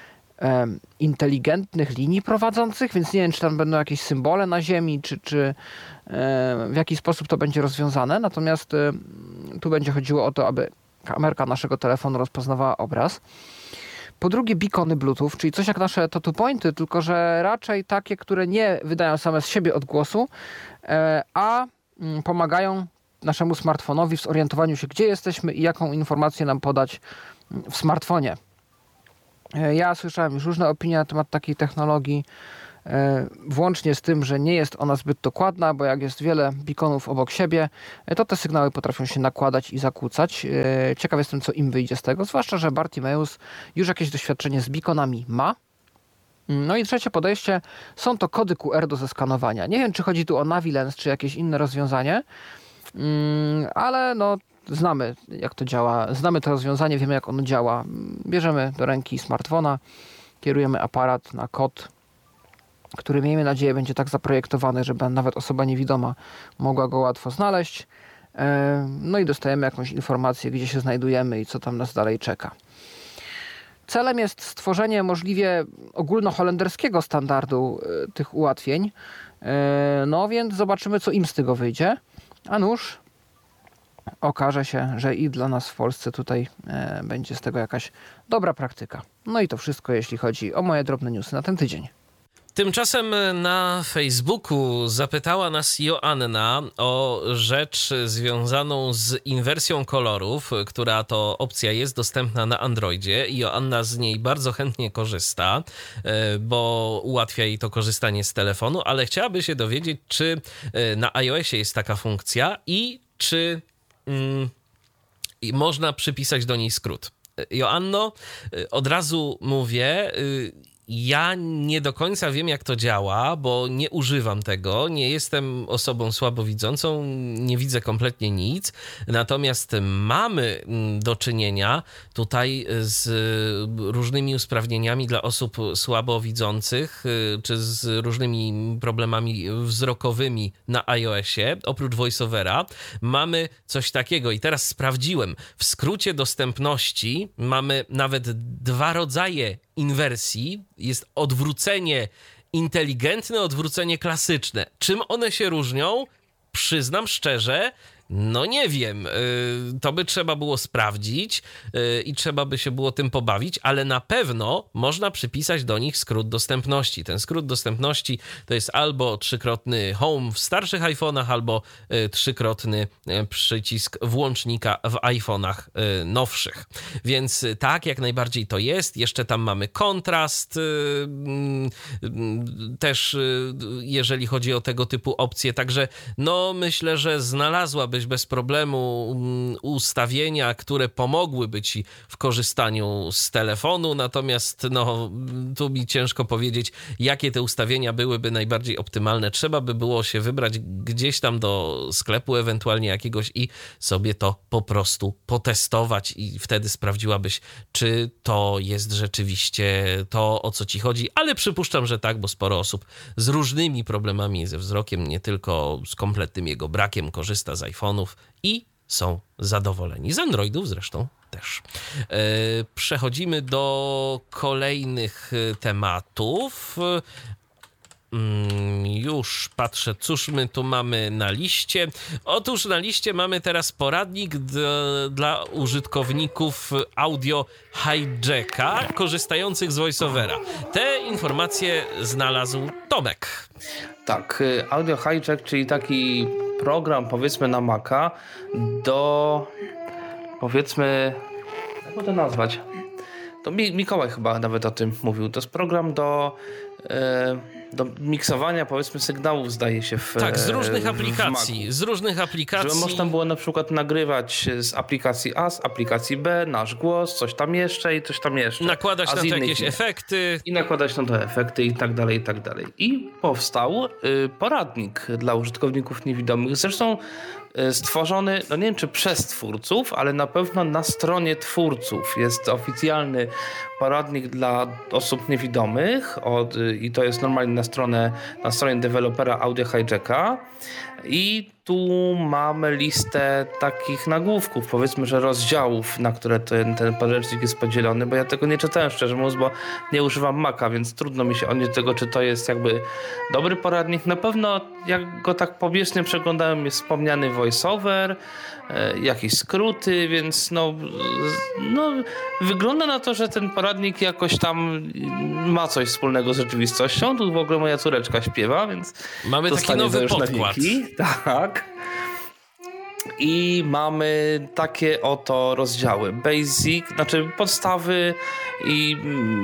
inteligentnych linii prowadzących, więc nie wiem, czy tam będą jakieś symbole na ziemi, czy w jaki sposób to będzie rozwiązane. Natomiast tu będzie chodziło o to, aby kamerka naszego telefonu rozpoznawała obraz. Po drugie, beacony Bluetooth, czyli coś jak nasze to pointy, tylko że raczej takie, które nie wydają same z siebie odgłosu, a pomagają naszemu smartfonowi w zorientowaniu się, gdzie jesteśmy i jaką informację nam podać w smartfonie. Ja słyszałem już różne opinie na temat takiej technologii, włącznie z tym, że nie jest ona zbyt dokładna, bo jak jest wiele beaconów obok siebie, to te sygnały potrafią się nakładać i zakłócać. Ciekaw jestem, co im wyjdzie z tego, zwłaszcza, że Bartimeus już jakieś doświadczenie z beaconami ma. No i trzecie podejście, są to kody QR do zeskanowania. Nie wiem, czy chodzi tu o Navilens, czy jakieś inne rozwiązanie, ale no znamy, jak to działa, znamy to rozwiązanie, wiemy, jak ono działa. Bierzemy do ręki smartfona, kierujemy aparat na kod, który, miejmy nadzieję, będzie tak zaprojektowany, żeby nawet osoba niewidoma mogła go łatwo znaleźć. No i dostajemy jakąś informację, gdzie się znajdujemy i co tam nas dalej czeka. Celem jest stworzenie możliwie ogólnoholenderskiego standardu tych ułatwień. No więc zobaczymy, co im z tego wyjdzie. A nuż okaże się, że i dla nas w Polsce tutaj będzie z tego jakaś dobra praktyka. No i to wszystko, jeśli chodzi o moje drobne newsy na ten tydzień. Tymczasem na Facebooku zapytała nas Joanna o rzecz związaną z inwersją kolorów, która to opcja jest dostępna na Androidzie. Joanna z niej bardzo chętnie korzysta, bo ułatwia jej to korzystanie z telefonu, ale chciałaby się dowiedzieć, czy na iOSie jest taka funkcja i czy można przypisać do niej skrót. Joanno, od razu mówię, ja nie do końca wiem, jak to działa, bo nie używam tego, nie jestem osobą słabowidzącą, nie widzę kompletnie nic, natomiast mamy do czynienia tutaj z różnymi usprawnieniami dla osób słabowidzących, czy z różnymi problemami wzrokowymi na iOSie. Oprócz VoiceOvera mamy coś takiego i teraz sprawdziłem. W skrócie dostępności mamy nawet 2 rodzaje inwersji. Jest odwrócenie inteligentne, odwrócenie klasyczne. Czym one się różnią? Przyznam szczerze, no nie wiem. To by trzeba było sprawdzić i trzeba by się było tym pobawić, ale na pewno można przypisać do nich skrót dostępności. Ten skrót dostępności to jest albo 3-krotny home w starszych iPhone'ach, albo 3-krotny przycisk włącznika w iPhone'ach nowszych. Więc tak, jak najbardziej to jest. Jeszcze tam mamy kontrast. Też jeżeli chodzi o tego typu opcje. Także no myślę, że znalazłabyś bez problemu ustawienia, które pomogłyby ci w korzystaniu z telefonu, natomiast no, tu mi ciężko powiedzieć, jakie te ustawienia byłyby najbardziej optymalne. Trzeba by było się wybrać gdzieś tam do sklepu ewentualnie jakiegoś i sobie to po prostu potestować i wtedy sprawdziłabyś, czy to jest rzeczywiście to, o co ci chodzi, ale przypuszczam, że tak, bo sporo osób z różnymi problemami ze wzrokiem, nie tylko z kompletnym jego brakiem, korzysta z iPhone'ów i są zadowoleni. Z Androidów zresztą też. Przechodzimy do kolejnych tematów. Już patrzę, cóż my tu mamy na liście. Otóż na liście mamy teraz poradnik dla użytkowników Audio Hijacka korzystających z VoiceOvera. Te informacje znalazł Tomek. Tak, Audio Hijack, czyli taki program, powiedzmy, na Maca do, powiedzmy, jak to nazwać? To Mikołaj chyba nawet o tym mówił. To jest program do miksowania, powiedzmy, sygnałów, zdaje się, tak, z różnych aplikacji. Z różnych aplikacji. Żeby można było na przykład nagrywać z aplikacji A, z aplikacji B, nasz głos, coś tam jeszcze i coś tam jeszcze. Nakładać na to jakieś efekty. I nakładać na to efekty i tak dalej, i tak dalej. I powstał poradnik dla użytkowników niewidomych. Zresztą stworzony, no nie wiem, czy przez twórców, ale na pewno na stronie twórców. Jest oficjalny poradnik dla osób niewidomych i to jest normalnie na stronie dewelopera Audio Hijacka. I tu mamy listę takich nagłówków, powiedzmy, że rozdziałów, na które ten podręcznik jest podzielony, bo ja tego nie czytałem, szczerze mówiąc, bo nie używam Maca, więc trudno mi się odnieść do tego, czy to jest jakby dobry poradnik. Na pewno, jak go tak pobieżnie przeglądałem, jest wspomniany voiceover, jakieś skróty, więc no wygląda na to, że ten poradnik jakoś tam ma coś wspólnego z rzeczywistością. Tu w ogóle moja córeczka śpiewa, więc Mamy taki zostanie to nowy już na podkład. wieki. Tak. I mamy takie oto rozdziały. Basic, znaczy podstawy i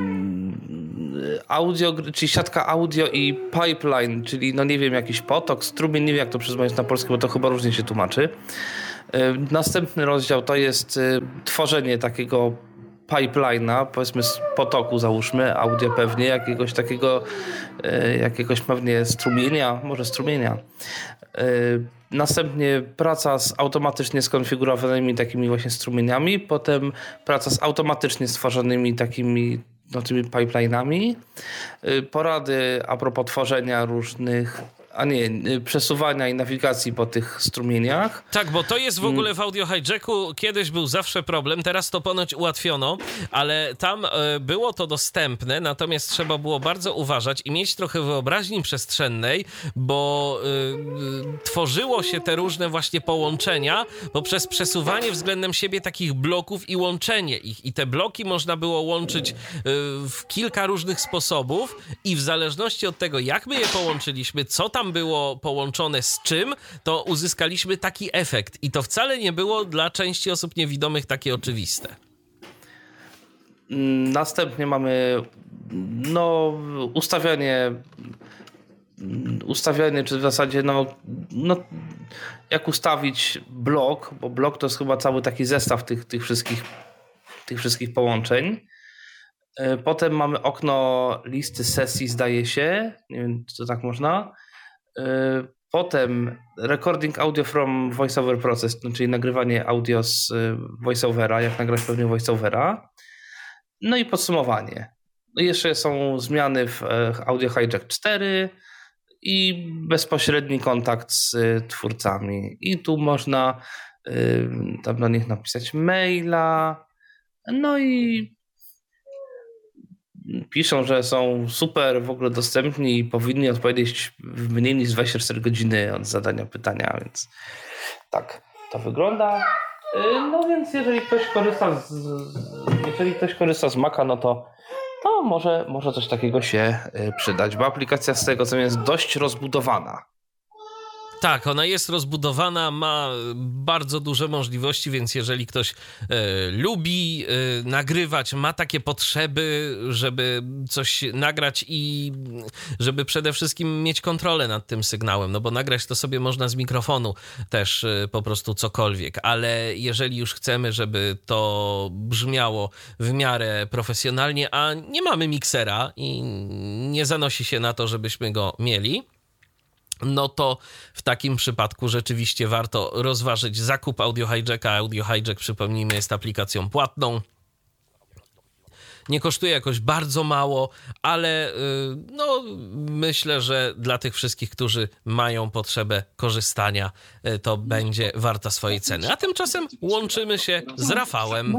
audio, czyli siatka audio i pipeline, czyli no nie wiem, jakiś potok, strumień, nie wiem jak to przetłumaczyć na polski, bo to chyba różnie się tłumaczy. Następny rozdział to jest tworzenie takiego pipeline'a, powiedzmy z potoku załóżmy, audio pewnie, jakiegoś pewnie strumienia, może strumienia. Następnie praca z automatycznie skonfigurowanymi takimi właśnie strumieniami, potem praca z automatycznie stworzonymi takimi tymi pipeline'ami, porady a propos tworzenia różnych, przesuwania i nawigacji po tych strumieniach. Tak, bo to jest w ogóle w Audio Hijacku kiedyś był zawsze problem, teraz to ponoć ułatwiono, ale tam było to dostępne, natomiast trzeba było bardzo uważać i mieć trochę wyobraźni przestrzennej, bo tworzyło się te różne właśnie połączenia poprzez przesuwanie względem siebie takich bloków i łączenie ich. I te bloki można było łączyć w kilka różnych sposobów i w zależności od tego, jak my je połączyliśmy, co tam było połączone z czym, to uzyskaliśmy taki efekt. I to wcale nie było dla części osób niewidomych takie oczywiste. Następnie mamy ustawianie, czy w zasadzie jak ustawić blok, bo blok to jest chyba cały taki zestaw tych wszystkich połączeń. Potem mamy okno listy sesji, zdaje się. Nie wiem, czy to tak można. Potem recording audio from voiceover process, czyli nagrywanie audio z voiceovera, jak nagrać pewnie voiceovera. No i podsumowanie. No i jeszcze są zmiany w Audio Hijack 4 i bezpośredni kontakt z twórcami. I tu można tam do nich napisać maila. No i piszą, że są super w ogóle dostępni i powinni odpowiedzieć w mniej niż 24 godziny od zadania pytania, więc tak to wygląda. No więc jeżeli ktoś korzysta z Maca, no to może coś takiego się przydać, bo aplikacja z tego co jest dość rozbudowana. Tak, ona jest rozbudowana, ma bardzo duże możliwości, więc jeżeli ktoś lubi nagrywać, ma takie potrzeby, żeby coś nagrać i żeby przede wszystkim mieć kontrolę nad tym sygnałem, no bo nagrać to sobie można z mikrofonu też po prostu cokolwiek, ale jeżeli już chcemy, żeby to brzmiało w miarę profesjonalnie, a nie mamy miksera i nie zanosi się na to, żebyśmy go mieli, no to w takim przypadku rzeczywiście warto rozważyć zakup Audio Hijacka. Audio Hijack, przypomnijmy, jest aplikacją płatną. Nie kosztuje jakoś bardzo mało, ale myślę, że dla tych wszystkich, którzy mają potrzebę korzystania, to będzie warta swojej ceny. A tymczasem łączymy się z Rafałem.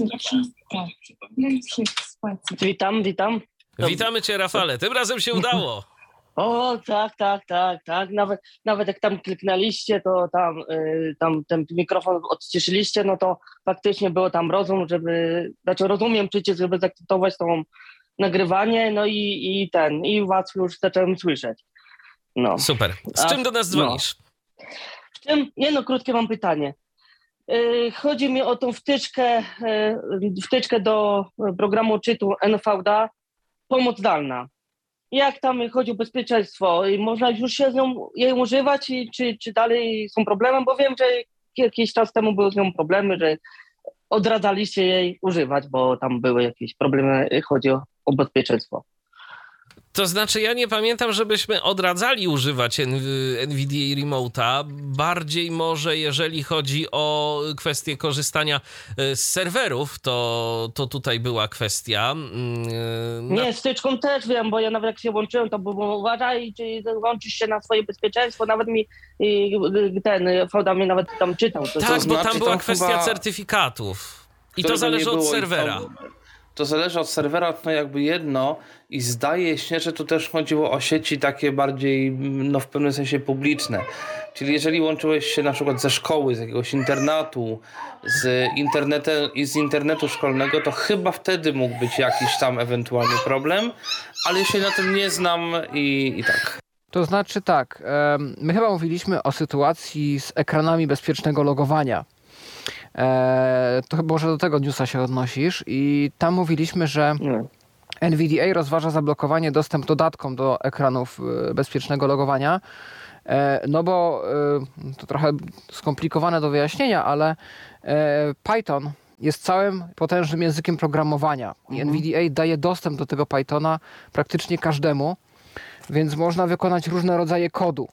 Witam. Witamy cię, Rafale. Tym razem się udało. O, tak. Nawet jak tam kliknęliście, to tam ten mikrofon odciszyliście, no to faktycznie było tam rozumiem przycisk, żeby zaakceptować to nagrywanie, no i was już zacząłem słyszeć. No. Super. Z czym do nas dzwonisz? W czym? Krótkie mam pytanie. Chodzi mi o tą wtyczkę do programu czytu NVDA, pomoc zdalna. Jak tam chodzi o bezpieczeństwo? Można już się z nią jej używać, czy dalej są problemy? Bo wiem, że jakiś czas temu były z nią problemy, że odradzaliście jej używać, bo tam były jakieś problemy, chodzi o bezpieczeństwo. To znaczy, ja nie pamiętam, żebyśmy odradzali używać NVDA Remote'a. Bardziej może, jeżeli chodzi o kwestię korzystania z serwerów, to tutaj była kwestia. Nie, z wtyczką też wiem, bo ja nawet jak się łączyłem, to było uważaj, czy łączysz się na swoje bezpieczeństwo. Nawet mi Fauda mnie nawet tam czytał. Tak, bo tam była tam kwestia chyba- certyfikatów. I to którego zależy nie od było i serwera. To zależy od serwera, no jakby jedno i zdaje się, że tu też chodziło o sieci takie bardziej, no w pewnym sensie publiczne. Czyli jeżeli łączyłeś się na przykład ze szkoły, z jakiegoś internatu, z internetu szkolnego, to chyba wtedy mógł być jakiś tam ewentualny problem, ale się na tym nie znam i tak. To znaczy tak, my chyba mówiliśmy o sytuacji z ekranami bezpiecznego logowania. To chyba może do tego newsa się odnosisz i tam mówiliśmy, że Nie. NVDA rozważa zablokowanie dostęp dodatkom do ekranów bezpiecznego logowania, no bo to trochę skomplikowane do wyjaśnienia, ale Python jest całym potężnym językiem programowania i NVDA daje dostęp do tego Pythona praktycznie każdemu, więc można wykonać różne rodzaje kodu.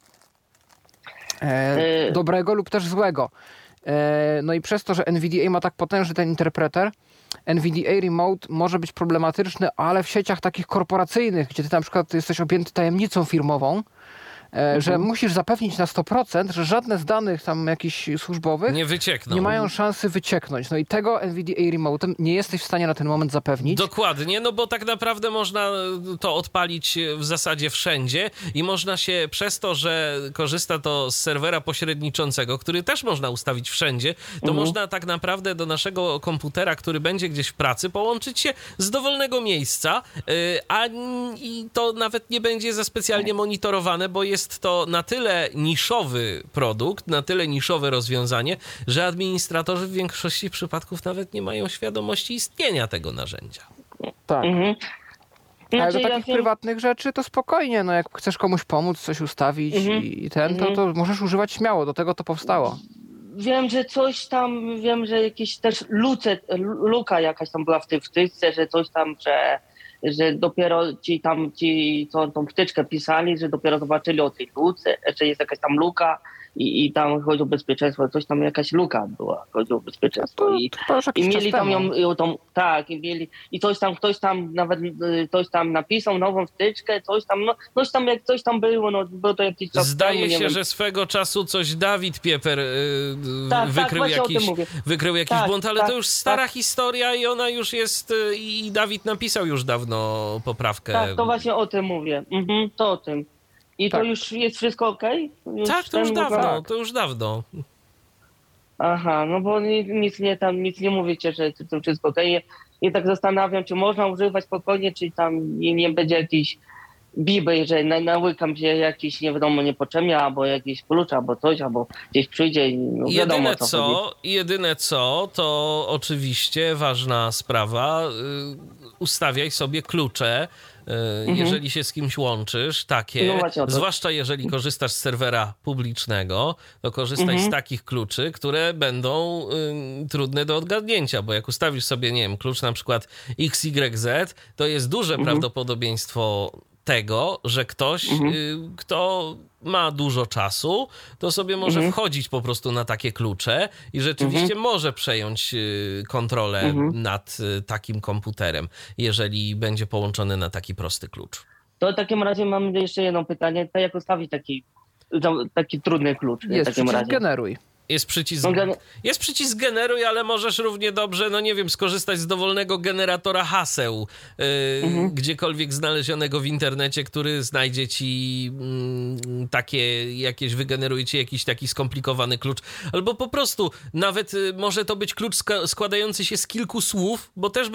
Dobrego lub też złego. No i przez to, że NVDA ma tak potężny ten interpreter, NVDA Remote może być problematyczny, ale w sieciach takich korporacyjnych, gdzie ty na przykład jesteś objęty tajemnicą firmową, że musisz zapewnić na 100%, że żadne z danych tam jakichś służbowych Nie wyciekną. nie mają szansy wycieknąć. No i tego NVDA Remote nie jesteś w stanie na ten moment zapewnić. Dokładnie, no bo tak naprawdę można to odpalić w zasadzie wszędzie i można się przez to, że korzysta to z serwera pośredniczącego, który też można ustawić wszędzie, to można tak naprawdę do naszego komputera, który będzie gdzieś w pracy, połączyć się z dowolnego miejsca, i to nawet nie będzie za specjalnie monitorowane, bo jest to na tyle niszowy produkt, na tyle niszowe rozwiązanie, że administratorzy w większości przypadków nawet nie mają świadomości istnienia tego narzędzia. Tak. Mhm. Ale Znaczy, do ja takich wiem- prywatnych rzeczy to spokojnie, no jak chcesz komuś pomóc, coś ustawić to możesz używać śmiało, do tego to powstało. Wiem, że coś tam, wiem, że jakieś też luka jakaś tam była w tej wtyczce, że coś tam, że dopiero ci, co tą wtyczkę pisali, że dopiero zobaczyli o tej luce, że jest jakaś tam luka i tam chodzi o bezpieczeństwo, coś tam jakaś luka była, chodzi o bezpieczeństwo. To już jakiś I mieli czas tam temu. tak, i mieli, i ktoś tam nawet ktoś tam napisał nową wtyczkę, jak coś tam było, no było to jakiś czas Zdaje temu, nie się, wiem. że swego czasu coś Dawid Pieper Tak, wykrył, właśnie o tym mówię. wykrył jakiś Tak, błąd, ale tak, to już stara tak. historia i ona już jest, i Dawid napisał już dawno poprawkę. Tak, to właśnie o tym mówię. To o tym. I Tak. to już jest wszystko okej? Tak, to już ten- dawno, to już dawno. Aha, no bo nic nie mówicie, że to wszystko okej. I tak zastanawiam, czy można używać spokojnie, czy tam nie będzie jakiś biby, że nałykam się jakiś nie wiadomo niepotrzebnie, albo jakiś klucz, albo coś, albo gdzieś przyjdzie i no wiadomo Jedyne co, to oczywiście ważna sprawa, ustawiaj sobie klucze, jeżeli się z kimś łączysz, takie, No właśnie o to. zwłaszcza jeżeli korzystasz z serwera publicznego, to korzystaj z takich kluczy, które będą trudne do odgadnięcia, bo jak ustawisz sobie, nie wiem, klucz na przykład XYZ, to jest duże prawdopodobieństwo tego, że ktoś, kto ma dużo czasu, to sobie może wchodzić po prostu na takie klucze i rzeczywiście może przejąć kontrolę nad takim komputerem, jeżeli będzie połączony na taki prosty klucz. To w takim razie mam jeszcze jedno pytanie, to jak ustawić taki trudny klucz? w Jest takim przycisk razie. generuj. Jest przycisk generuj, ale możesz równie dobrze, no nie wiem, skorzystać z dowolnego generatora haseł, gdziekolwiek znalezionego w internecie, który znajdzie ci takie jakieś, wygeneruje ci jakiś taki skomplikowany klucz. Albo po prostu nawet może to być klucz składający się z kilku słów, bo też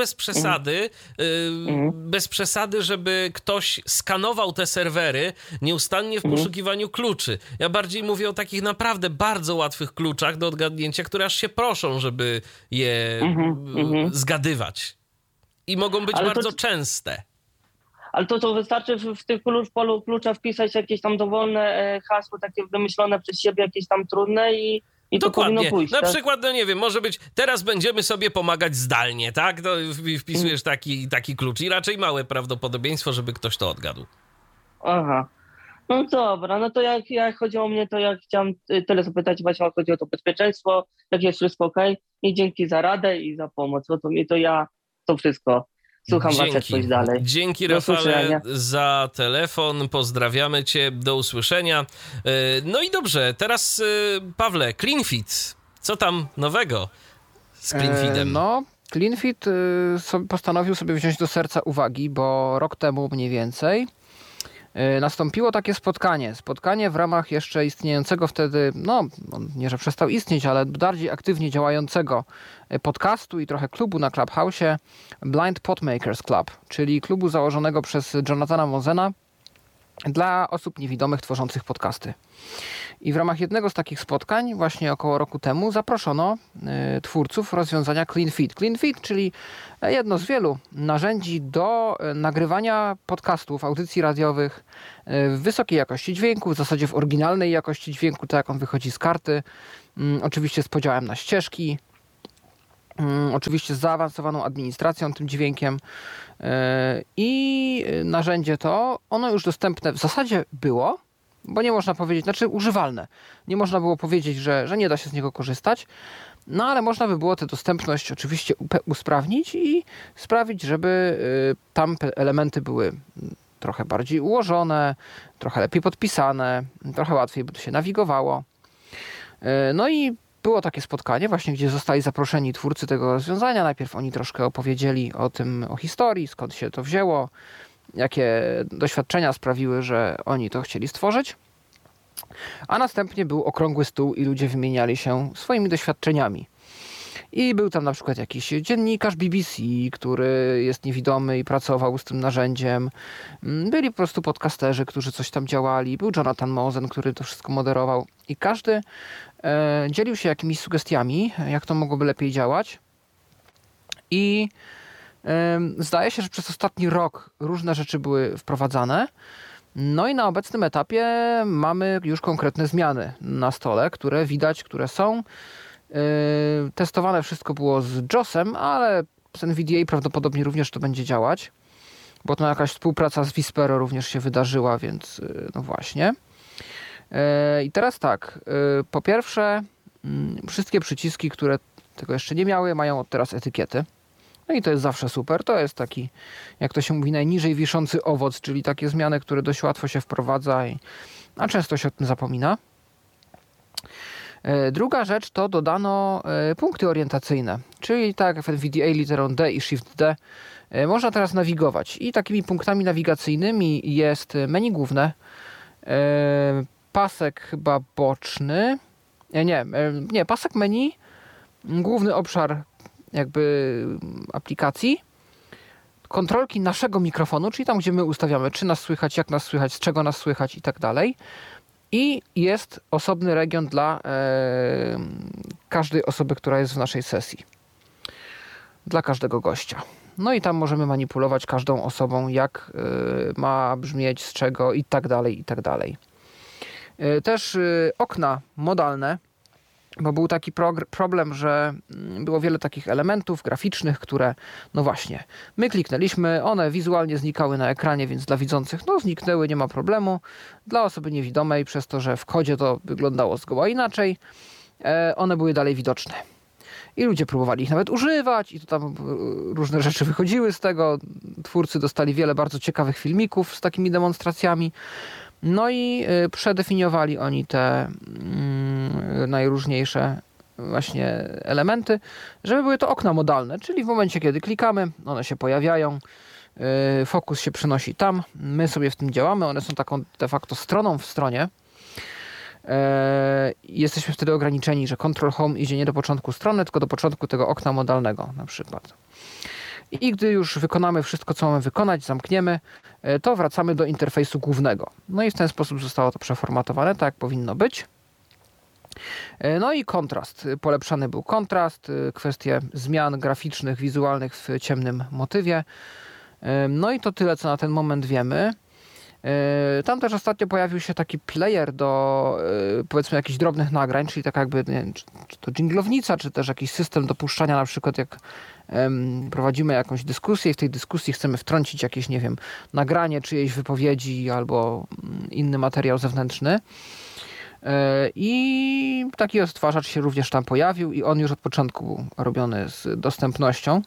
bez przesady, żeby ktoś skanował te serwery nieustannie w poszukiwaniu kluczy. Ja bardziej mówię o takich naprawdę bardzo łatwych kluczach do odgadnięcia, które aż się proszą, żeby je zgadywać. I mogą być bardzo częste. Ale to wystarczy w tych polu klucza wpisać jakieś tam dowolne hasło, takie wymyślone przez siebie, jakieś tam trudne i I to powinno Dokładnie. pójść. Na tak? przykład, no nie wiem, może być, teraz będziemy sobie pomagać zdalnie, tak? To wpisujesz taki klucz i raczej małe prawdopodobieństwo, żeby ktoś to odgadł. Aha. No dobra, no to jak chodzi o mnie, to ja chciałem tyle zapytać, właśnie jak chodzi o to bezpieczeństwo, jak jest wszystko okej. I dzięki za radę i za pomoc. No to ja to wszystko. Słucham was, jak coś dalej. Dzięki, Do Rafale, usłyszenia. za telefon. Pozdrawiamy cię. Do usłyszenia. No i dobrze, teraz Pawle, CleanFit. Co tam nowego z CleanFitem? No, CleanFit postanowił sobie wziąć do serca uwagi, bo rok temu mniej więcej nastąpiło takie spotkanie w ramach jeszcze istniejącego wtedy, no nie, że przestał istnieć, ale bardziej aktywnie działającego podcastu i trochę klubu na Clubhouse'ie Blind Podmakers Club, czyli klubu założonego przez Jonathana Mosena dla osób niewidomych tworzących podcasty. I w ramach jednego z takich spotkań, właśnie około roku temu, zaproszono twórców rozwiązania CleanFit. CleanFit, czyli jedno z wielu narzędzi do nagrywania podcastów, audycji radiowych w wysokiej jakości dźwięku, w zasadzie w oryginalnej jakości dźwięku, tak jak on wychodzi z karty, oczywiście z podziałem na ścieżki, oczywiście z zaawansowaną administracją tym dźwiękiem i narzędzie to, ono już dostępne w zasadzie było, bo nie można powiedzieć, znaczy używalne. Nie można było powiedzieć, że nie da się z niego korzystać, no ale można by było tę dostępność oczywiście usprawnić i sprawić, żeby tam elementy były trochę bardziej ułożone, trochę lepiej podpisane, trochę łatwiej by to się nawigowało. No i było takie spotkanie właśnie, gdzie zostali zaproszeni twórcy tego rozwiązania. Najpierw oni troszkę opowiedzieli o historii, skąd się to wzięło, jakie doświadczenia sprawiły, że oni to chcieli stworzyć. A następnie był okrągły stół i ludzie wymieniali się swoimi doświadczeniami. I był tam na przykład jakiś dziennikarz BBC, który jest niewidomy i pracował z tym narzędziem. Byli po prostu podcasterzy, którzy coś tam działali. Był Jonathan Mosen, który to wszystko moderował. I każdy dzielił się jakimiś sugestiami, jak to mogłoby lepiej działać. I zdaje się, że przez ostatni rok różne rzeczy były wprowadzane. No i na obecnym etapie mamy już konkretne zmiany na stole, które widać, które są. Testowane wszystko było z JOS-em, ale z NVDA prawdopodobnie również to będzie działać, bo to jakaś współpraca z Vispero również się wydarzyła, więc no właśnie. I teraz tak, po pierwsze wszystkie przyciski, które tego jeszcze nie miały, mają od teraz etykiety. No i to jest zawsze super. To jest taki, jak to się mówi, najniżej wiszący owoc, czyli takie zmiany, które dość łatwo się wprowadza, a często się o tym zapomina. Druga rzecz to dodano punkty orientacyjne, czyli tak jak w NVDA literą D i Shift D można teraz nawigować. I takimi punktami nawigacyjnymi jest menu główne, pasek chyba boczny, nie, pasek menu, główny obszar jakby aplikacji, kontrolki naszego mikrofonu, czyli tam, gdzie my ustawiamy, czy nas słychać, jak nas słychać, z czego nas słychać i tak dalej. I jest osobny region dla każdej osoby, która jest w naszej sesji. Dla każdego gościa. No i tam możemy manipulować każdą osobą, jak ma brzmieć, z czego i tak dalej, i tak dalej. Też okna modalne, bo był taki problem, że było wiele takich elementów graficznych, które, no właśnie, my kliknęliśmy, one wizualnie znikały na ekranie, więc dla widzących, no zniknęły, nie ma problemu. Dla osoby niewidomej, przez to, że w kodzie to wyglądało zgoła inaczej, one były dalej widoczne. I ludzie próbowali ich nawet używać i to tam różne rzeczy wychodziły z tego. Twórcy dostali wiele bardzo ciekawych filmików z takimi demonstracjami. No i przedefiniowali oni te najróżniejsze właśnie elementy, żeby były to okna modalne, czyli w momencie, kiedy klikamy, one się pojawiają, fokus się przenosi tam, my sobie w tym działamy, one są taką de facto stroną w stronie. Jesteśmy wtedy ograniczeni, że Control Home idzie nie do początku strony, tylko do początku tego okna modalnego na przykład. I gdy już wykonamy wszystko, co mamy wykonać, zamkniemy, to wracamy do interfejsu głównego. No i w ten sposób zostało to przeformatowane, tak jak powinno być. No i kontrast. Polepszany był kontrast, kwestie zmian graficznych, wizualnych w ciemnym motywie. No i to tyle, co na ten moment wiemy. Tam też ostatnio pojawił się taki player do powiedzmy jakichś drobnych nagrań, czyli tak jakby, nie wiem, czy to dżinglownica, czy też jakiś system dopuszczania, na przykład jak prowadzimy jakąś dyskusję i w tej dyskusji chcemy wtrącić jakieś, nie wiem, nagranie czyjejś wypowiedzi albo inny materiał zewnętrzny. I taki odtwarzacz się również tam pojawił i on już od początku był robiony z dostępnością.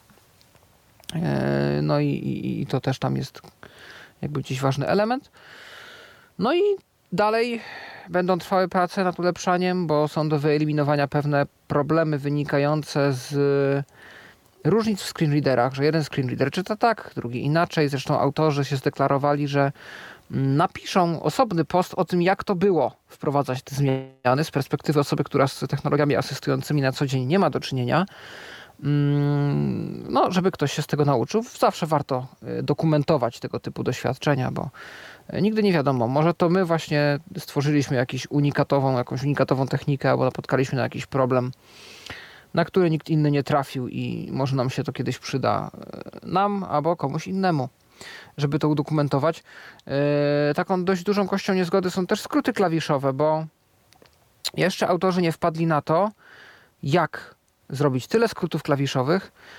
No i to też tam jest jakby gdzieś ważny element. No i dalej będą trwały prace nad ulepszaniem, bo są do wyeliminowania pewne problemy wynikające z różnic w screenreaderach, że jeden screenreader czyta tak, drugi inaczej. Zresztą autorzy się zdeklarowali, że napiszą osobny post o tym, jak to było wprowadzać te zmiany z perspektywy osoby, która z technologiami asystującymi na co dzień nie ma do czynienia. No, żeby ktoś się z tego nauczył, zawsze warto dokumentować tego typu doświadczenia, bo nigdy nie wiadomo, może to my właśnie stworzyliśmy jakąś unikatową technikę, albo napotkaliśmy na jakiś problem, na który nikt inny nie trafił i może nam się to kiedyś przyda, nam albo komuś innemu, żeby to udokumentować. Taką dość dużą kością niezgody są też skróty klawiszowe, bo jeszcze autorzy nie wpadli na to, jak zrobić tyle skrótów klawiszowych,